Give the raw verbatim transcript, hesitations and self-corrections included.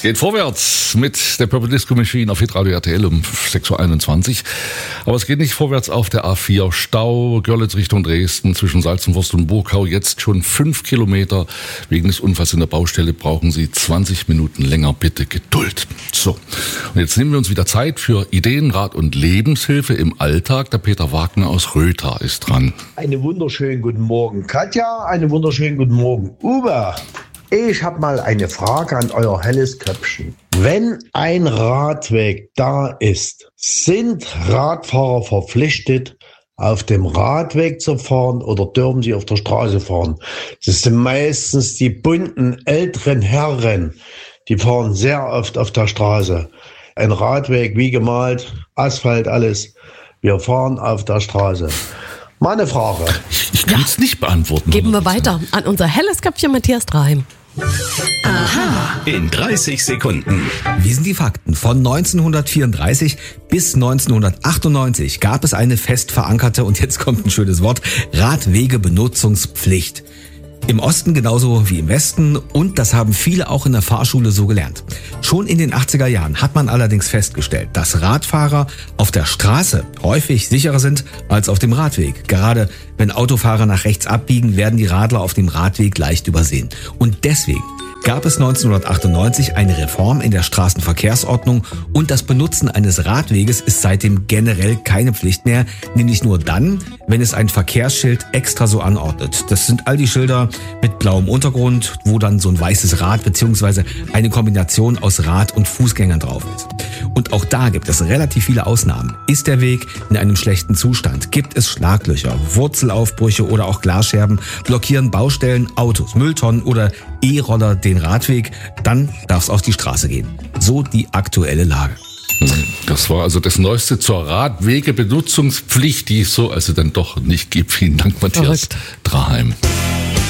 Geht vorwärts mit der Purple Disco Machine auf Hitradio R T L um sechs Uhr einundzwanzig. Aber es geht nicht vorwärts auf der A vier. Stau, Görlitz Richtung Dresden zwischen Salzenforst und Burgau. Jetzt schon fünf Kilometer. Wegen des Unfalls in der Baustelle brauchen Sie zwanzig Minuten länger. Bitte Geduld. So, und jetzt nehmen wir uns wieder Zeit für Ideen, Rat und Lebenshilfe im Alltag. Der Peter Wagner aus Rötha ist dran. Einen wunderschönen guten Morgen, Katja. Einen wunderschönen guten Morgen, Uwe. Ich habe mal eine Frage an euer helles Köpfchen. Wenn ein Radweg da ist, sind Radfahrer verpflichtet, auf dem Radweg zu fahren oder dürfen sie auf der Straße fahren? Das sind meistens die bunten älteren Herren, die fahren sehr oft auf der Straße. Ein Radweg wie gemalt, Asphalt, alles. Wir fahren auf der Straße. Meine Frage. Ich, ich kann es ja nicht beantworten. Geben wir weiter an unser helles Köpfchen Matthias Draheim. Aha. In dreißig Sekunden. Wie sind die Fakten? Von neunzehnhundertvierunddreißig bis neunzehnhundertachtundneunzig gab es eine fest verankerte, und jetzt kommt ein schönes Wort, Radwegebenutzungspflicht. Im Osten genauso wie im Westen, und das haben viele auch in der Fahrschule so gelernt. Schon in den achtziger Jahren hat man allerdings festgestellt, dass Radfahrer auf der Straße häufig sicherer sind als auf dem Radweg. Gerade wenn Autofahrer nach rechts abbiegen, werden die Radler auf dem Radweg leicht übersehen. Und deswegen gab es neunzehnhundertachtundneunzig eine Reform in der Straßenverkehrsordnung, und das Benutzen eines Radweges ist seitdem generell keine Pflicht mehr, nämlich nur dann, wenn es ein Verkehrsschild extra so anordnet. Das sind all die Schilder mit blauem Untergrund, wo dann so ein weißes Rad bzw. eine Kombination aus Rad- und Fußgängern drauf ist. Und auch da gibt es relativ viele Ausnahmen. Ist der Weg in einem schlechten Zustand? Gibt es Schlaglöcher, Wurzelaufbrüche oder auch Glasscherben? Blockieren Baustellen, Autos, Mülltonnen oder E-Roller den Radweg? Dann darf es auf die Straße gehen. So die aktuelle Lage. Das war also das Neueste zur Radwegebenutzungspflicht, die es so also dann doch nicht gibt. Vielen Dank, Matthias Draheim.